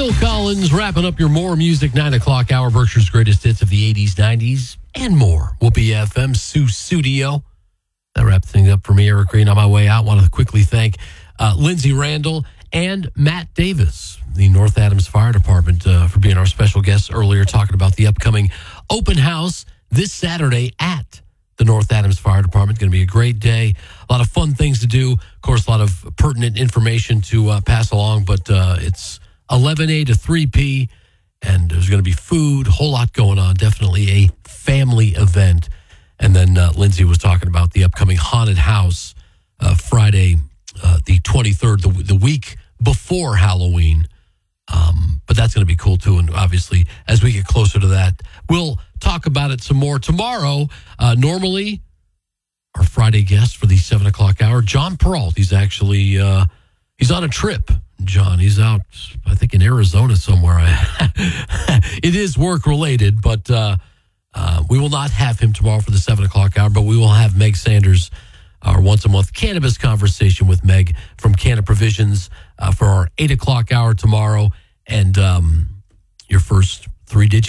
Phil Collins wrapping up your More Music 9 o'clock hour, Berkshire's greatest hits of the 80s, 90s, and more. Whoopi FM, Sue Studio. That wraps things up for me, Eric Green. On my way out, want to quickly thank Lindsay Randall and Matt Davis, the North Adams Fire Department, for being our special guests earlier, talking about the upcoming open house this Saturday at the North Adams Fire Department. Going to be a great day. A lot of fun things to do. Of course, a lot of pertinent information to pass along, but it's 11A to 3P, and there's going to be food, a whole lot going on. Definitely a family event. And then Lindsay was talking about the upcoming haunted house Friday, the 23rd, the week before Halloween. But that's going to be cool, too. And obviously, as we get closer to that, we'll talk about it some more tomorrow. Normally, our Friday guest for the 7 o'clock hour, John Peralt. He's actually he's on a trip. John, he's out, I think, in Arizona somewhere. It is work-related, but we will not have him tomorrow for the 7 o'clock hour, but we will have Meg Sanders, our once-a-month cannabis conversation with Meg from Canna Provisions for our 8 o'clock hour tomorrow. And your first 3 digits.